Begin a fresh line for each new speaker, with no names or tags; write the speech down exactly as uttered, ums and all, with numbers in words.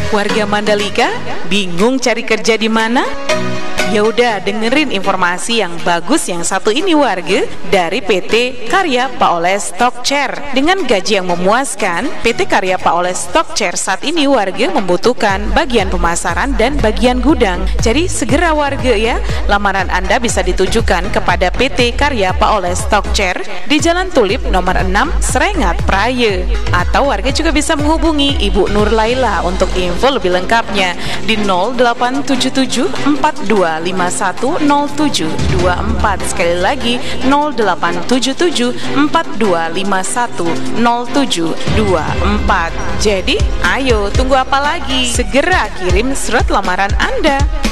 Warga Mandalika, bingung cari kerja di mana? Ya udah, dengerin informasi yang bagus yang satu ini warga dari P T Karya Pak Oleh Stock Chair. Dengan gaji yang memuaskan, P T Karya Pak Oleh Stock Chair saat ini warga membutuhkan bagian pemasaran dan bagian gudang. Jadi segera warga ya, lamaran Anda bisa ditujukan kepada P T Karya Pak Oleh Stock Chair di Jalan Tulip nomor enam Serengat Praya. Atau warga juga bisa menghubungi Ibu Nur Laila untuk info lebih lengkapnya di nol delapan tujuh tujuh empat dua lima satu nol tujuh dua empat. Sekali lagi nol delapan tujuh tujuh empat dua lima satu nol tujuh dua empat. Jadi ayo tunggu apa lagi? Segera kirim surat lamaran Anda.